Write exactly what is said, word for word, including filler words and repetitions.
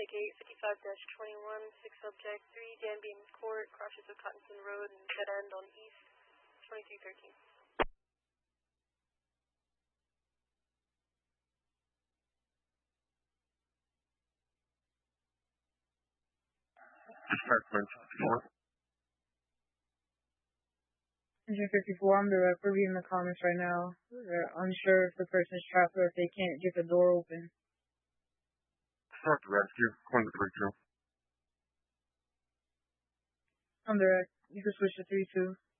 Ticket fifty-five dash twenty-one, six subject three, Danby Court, crosses of Cottonton Road and dead end on East, twenty-three thirteen. Engine fifty-four, I'm the rep. We're reading the comments right now. They're unsure if the person's trapped or if they can't get the door open. Start the rescue, one to three two. I'm the rep. You can switch to three two.